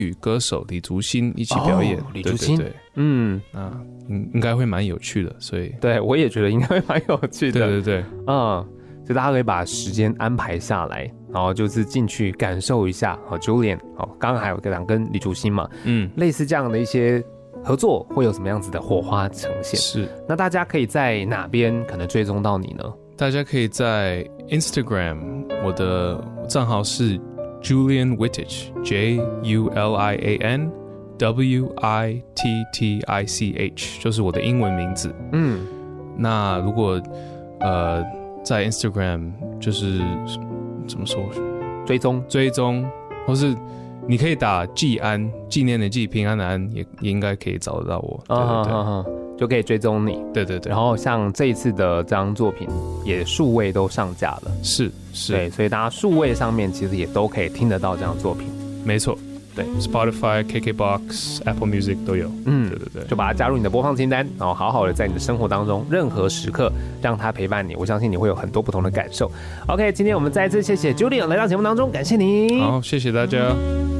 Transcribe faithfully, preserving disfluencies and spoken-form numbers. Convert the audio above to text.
语歌手李竹新一起表演。 哦、李竹新， 对对对， 嗯， 那应应该会蛮有趣的，所以对我也觉得应该会蛮有趣的。 对对对， 嗯，所以大家可以把时间安排下来，然后就是进去感受一下。好 ，Julian， 好，刚刚还有讲跟李竹新嘛，嗯，类似这样的一些合作会有什么样子的火花呈现？ 是， 那大家可以在哪边可能追踪到你呢？ 大家可以在 Instagram， 我的账号是 Julian Wittich，J U L I A N W I T T I C H， 就是我的英文名字。嗯，那如果呃在 Instagram 就是怎么说， 追踪追踪，或是你可以打纪安，纪念的纪，平安的安，也也应该可以找得到我。对对对。 啊就可以追踪你， 对对对， 然后像这一次的这张作品也数位都上架了， 是是， 对，所以大家数位上面其实也都可以听得到这张作品， 没错， 对 ，Spotify、K K B O X、Apple Music 都有，嗯，对对对， 就把它加入你的播放清单，然后好好的在你的生活当中任何时刻让它陪伴你，我相信你会有很多不同的感受。OK， 今天我们再一次谢谢 Julian 来到节目当中，感谢你， 好，谢谢大家。